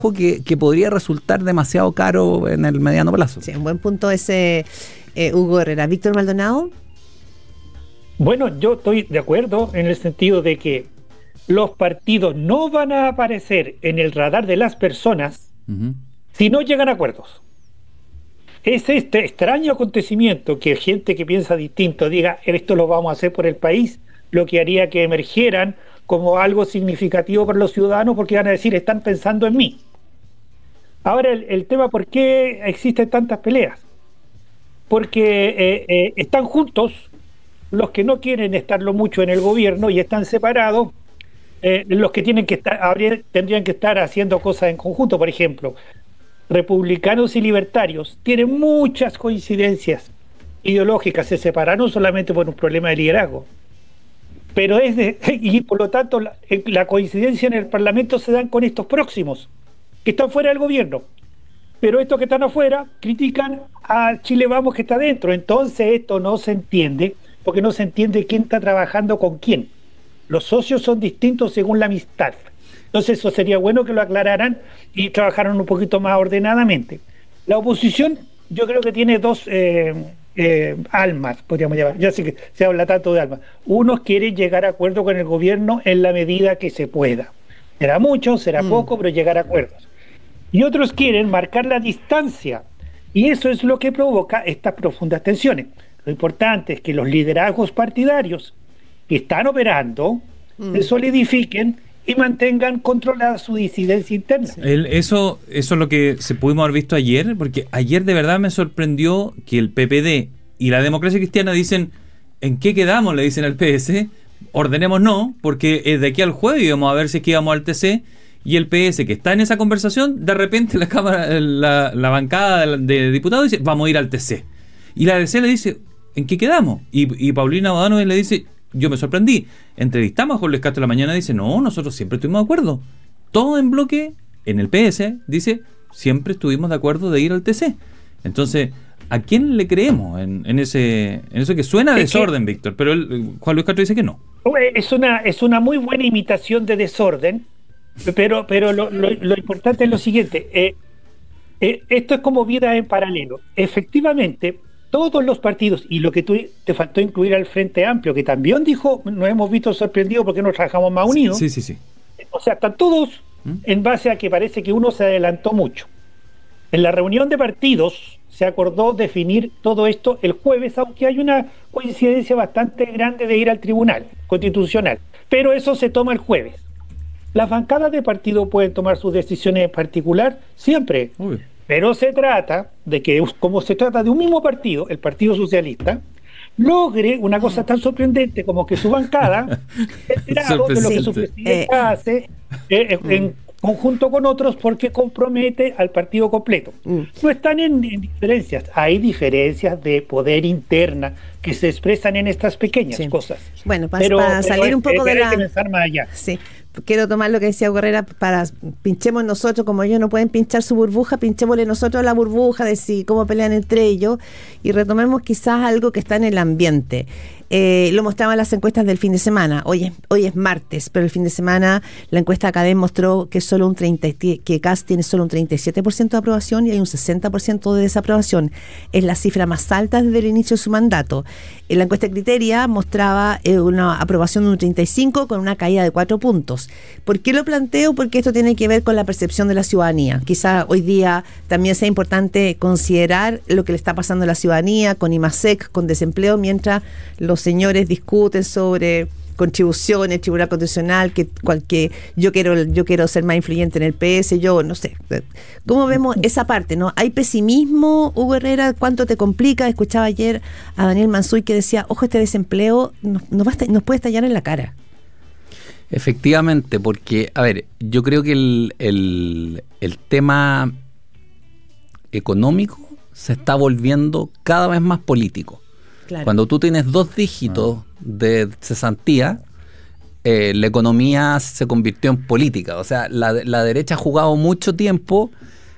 que podría resultar demasiado caro en el mediano plazo. Sí, un buen punto ese, Hugo Herrera. Víctor Maldonado. Bueno, yo estoy de acuerdo en el sentido de que los partidos no van a aparecer en el radar de las personas si no llegan a acuerdos. Es este extraño acontecimiento que gente que piensa distinto diga esto lo vamos a hacer por el país, lo que haría que emergieran como algo significativo para los ciudadanos, porque van a decir están pensando en mí. Ahora el tema, ¿por qué existen tantas peleas? Porque están juntos los que no quieren estarlo mucho en el gobierno y están separados los que tendrían que estar haciendo cosas en conjunto. Por ejemplo, republicanos y libertarios tienen muchas coincidencias ideológicas, se separaron solamente por un problema de liderazgo, pero y por lo tanto la coincidencia en el Parlamento se dan con estos próximos que están fuera del gobierno, pero estos que están afuera critican a Chile Vamos que está dentro. Entonces esto no se entiende, porque no se entiende quién está trabajando con quién. Los socios son distintos según la amistad. Entonces eso sería bueno que lo aclararan y trabajaran un poquito más ordenadamente. La oposición yo creo que tiene dos almas, podríamos llamar. Ya sé que se habla tanto de almas. Unos quieren llegar a acuerdo con el gobierno en la medida que se pueda. Será mucho, será poco, pero llegar a acuerdos. Y otros quieren marcar la distancia. Y eso es lo que provoca estas profundas tensiones. Lo importante es que los liderazgos partidarios que están operando se solidifiquen y mantengan controlada su disidencia interna. Eso es lo que pudimos haber visto ayer, porque ayer de verdad me sorprendió que el PPD y la Democracia Cristiana dicen, ¿en qué quedamos? Le dicen al PS, ordenemos no, porque de aquí al jueves íbamos a ver si es que íbamos al TC, y el PS, que está en esa conversación, de repente la Cámara, la bancada de diputados dice, vamos a ir al TC. Y la DC le dice, ¿en qué quedamos? Y Paulina O'Donoghue le dice, yo me sorprendí, entrevistamos a Jorge Luis Castro la mañana, dice, no, nosotros siempre estuvimos de acuerdo, todo en bloque, en el PS, dice, siempre estuvimos de acuerdo de ir al TC. Entonces, ¿a quién le creemos en eso que suena desorden, Víctor? Pero Juan Luis Castro dice que no. Es una muy buena imitación de desorden, pero lo importante es lo siguiente, esto es como vida en paralelo. Efectivamente, todos los partidos, y lo que te faltó incluir al Frente Amplio, que también dijo, nos hemos visto sorprendidos porque nos trabajamos más unidos. Sí. O sea, están todos en base a que parece que uno se adelantó mucho. En la reunión de partidos se acordó definir todo esto el jueves, aunque hay una coincidencia bastante grande de ir al Tribunal Constitucional. Pero eso se toma el jueves. Las bancadas de partido pueden tomar sus decisiones en particular siempre. Uy. Pero se trata de que, como se trata de un mismo partido, el Partido Socialista, logre una cosa tan sorprendente como que su bancada, enterado de lo que su presidente hace en conjunto con otros, porque compromete al partido completo. No están en diferencias, hay diferencias de poder interna que se expresan en estas pequeñas cosas. Bueno, para salir un poco de la... Hay que pensar más allá. Sí. Quiero tomar lo que decía Guerrera, para pinchemos nosotros, como ellos no pueden pinchar su burbuja, pinchémosle nosotros la burbuja de cómo pelean entre ellos, y retomemos quizás algo que está en el ambiente. Lo mostraban las encuestas del fin de semana. Hoy es martes, pero el fin de semana la encuesta Academ mostró que que Kast tiene solo un 37% de aprobación y hay un 60% de desaprobación. Es la cifra más alta desde el inicio de su mandato. En la encuesta Criteria mostraba una aprobación de un 35% con una caída de 4 puntos. ¿Por qué lo planteo? Porque esto tiene que ver con la percepción de la ciudadanía. Quizá hoy día también sea importante considerar lo que le está pasando a la ciudadanía con IMASEC, con desempleo, mientras los señores discuten sobre contribuciones, Tribunal Constitucional, que yo quiero ser más influyente en el PS, yo no sé. ¿Cómo vemos esa parte, no? ¿Hay pesimismo, Hugo Herrera? ¿Cuánto te complica? Escuchaba ayer a Daniel Mansuy que decía, ojo, este desempleo nos puede estallar en la cara. Efectivamente, porque, a ver, yo creo que el tema económico se está volviendo cada vez más político. Claro. Cuando tú tienes 2 dígitos de cesantía, la economía se convirtió en política. O sea, la derecha ha jugado mucho tiempo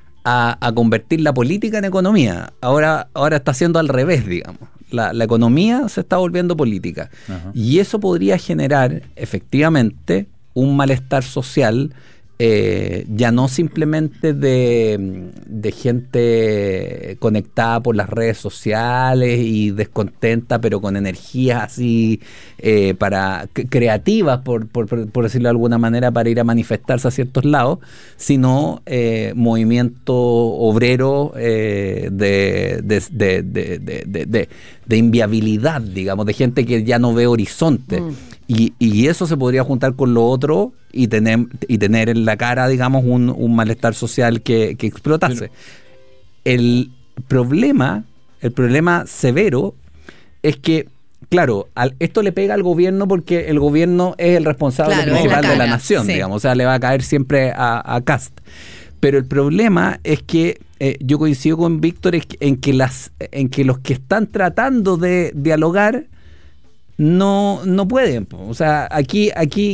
a convertir la política en economía. Ahora está haciendo al revés, digamos. La economía se está volviendo política. Uh-huh. Y eso podría generar, efectivamente, un malestar social ya no simplemente de gente conectada por las redes sociales y descontenta, pero con energías así creativas, por decirlo de alguna manera, para ir a manifestarse a ciertos lados, sino movimiento obrero de inviabilidad, digamos, de gente que ya no ve horizonte. Y eso se podría juntar con lo otro y tener en la cara, digamos, un malestar social que explotase. El problema severo es que, claro, esto le pega al gobierno porque el gobierno es el responsable principal de la nación, digamos, o sea, le va a caer siempre a Kast. Pero el problema es que yo coincido con Víctor en que los que están tratando de dialogar no pueden. O sea, aquí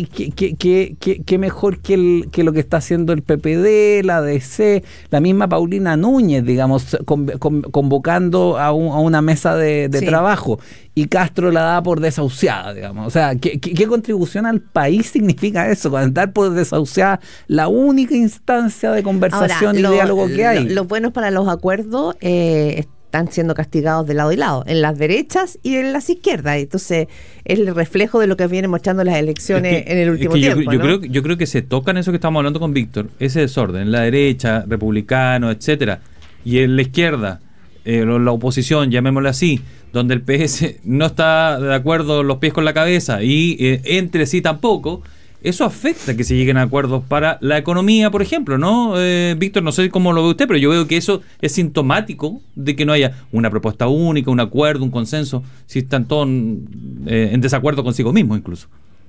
qué mejor que lo que está haciendo el PPD, la DC, la misma Paulina Núñez, digamos, convocando a una mesa de trabajo, y Castro la da por desahuciada, digamos. O sea, ¿qué contribución al país significa eso? Dar por desahuciada la única instancia de conversación y diálogo que hay. Los buenos para los acuerdos están siendo castigados de lado y lado, en las derechas y en las izquierdas. Entonces, es el reflejo de lo que vienen mostrando las elecciones en el último tiempo. Yo creo que se tocan eso que estamos hablando con Víctor, ese desorden, en la derecha, republicano, etcétera, y en la izquierda, la oposición, llamémosla así, donde el PS no está de acuerdo los pies con la cabeza y entre sí tampoco. Eso afecta que se lleguen a acuerdos para la economía, por ejemplo, ¿no? Víctor, no sé cómo lo ve usted, pero yo veo que eso es sintomático de que no haya una propuesta única, un acuerdo, un consenso, si están todos en desacuerdo consigo mismos incluso.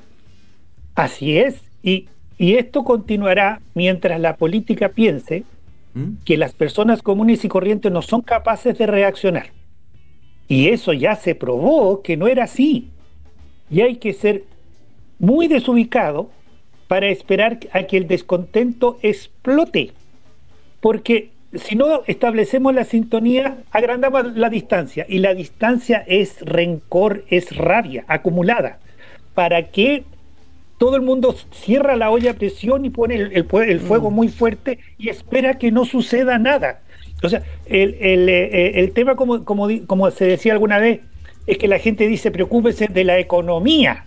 Así es, y esto continuará mientras la política piense que las personas comunes y corrientes no son capaces de reaccionar. Y eso ya se probó que no era así. Y hay que ser muy desubicado para esperar a que el descontento explote, porque si no establecemos la sintonía, agrandamos la distancia, y la distancia es rencor, es rabia acumulada. ¿Para qué todo el mundo cierra la olla a presión y pone el fuego muy fuerte y espera que no suceda nada? O sea, el tema, como se decía alguna vez, es que la gente dice preocúpese de la economía,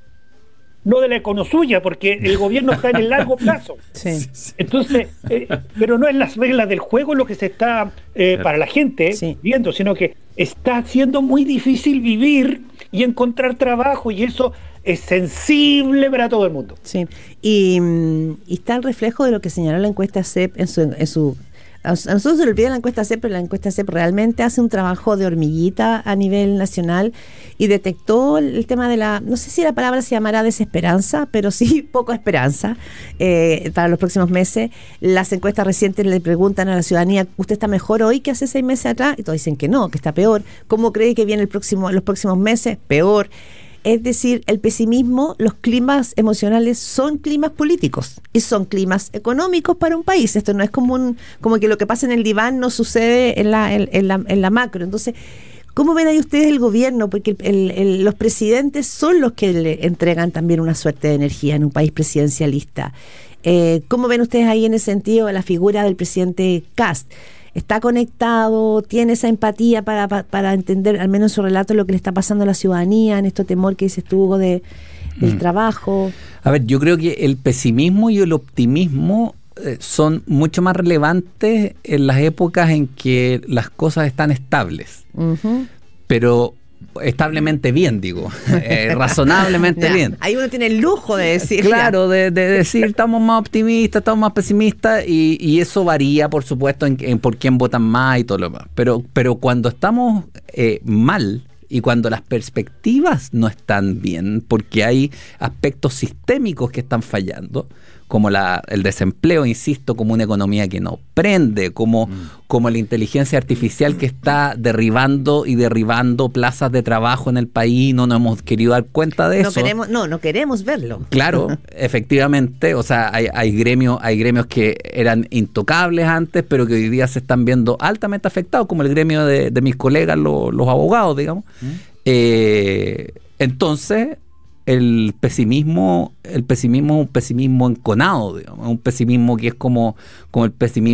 no de la econosuya, porque el gobierno está en el largo plazo. Sí. Entonces, pero no es las reglas del juego lo que se está para la gente viendo, sino que está siendo muy difícil vivir y encontrar trabajo, y eso es sensible para todo el mundo. Sí, y está el reflejo de lo que señaló la encuesta CEP en su a nosotros se le olvida la encuesta CEP, pero la encuesta CEP realmente hace un trabajo de hormiguita a nivel nacional y detectó el tema de no sé si la palabra se llamará desesperanza, pero sí poca esperanza para los próximos meses. Las encuestas recientes le preguntan a la ciudadanía, ¿usted está mejor hoy que hace 6 meses atrás? Y todos dicen que no, que está peor. ¿Cómo cree que viene los próximos meses? Peor. Es decir, el pesimismo, los climas emocionales son climas políticos y son climas económicos para un país. Esto no es como que lo que pasa en el diván no sucede en la macro. Entonces, ¿cómo ven ahí ustedes el gobierno? Porque los presidentes son los que le entregan también una suerte de energía en un país presidencialista. ¿Cómo ven ustedes ahí en ese sentido la figura del presidente Kast? ¿Está conectado? ¿Tiene esa empatía para entender, al menos en su relato, lo que le está pasando a la ciudadanía, en este temor que dices tú, Hugo, del trabajo? A ver, yo creo que el pesimismo y el optimismo son mucho más relevantes en las épocas en que las cosas están estables. Uh-huh. Pero establemente bien, digo, razonablemente bien. Ahí uno tiene el lujo de decir. Claro, de decir estamos más optimistas, estamos más pesimistas, y eso varía, por supuesto, en por quién votan más y todo lo demás. Pero cuando estamos mal y cuando las perspectivas no están bien, porque hay aspectos sistémicos que están fallando, como el desempleo, insisto, como una economía que no prende, como la inteligencia artificial que está derribando plazas de trabajo en el país, no nos hemos querido dar cuenta de eso. No queremos verlo. Claro, efectivamente, o sea, hay gremios que eran intocables antes, pero que hoy día se están viendo altamente afectados, como el gremio de mis colegas, los abogados, digamos. Entonces, el pesimismo es un pesimismo enconado, digamos, es un pesimismo que es como el pesimismo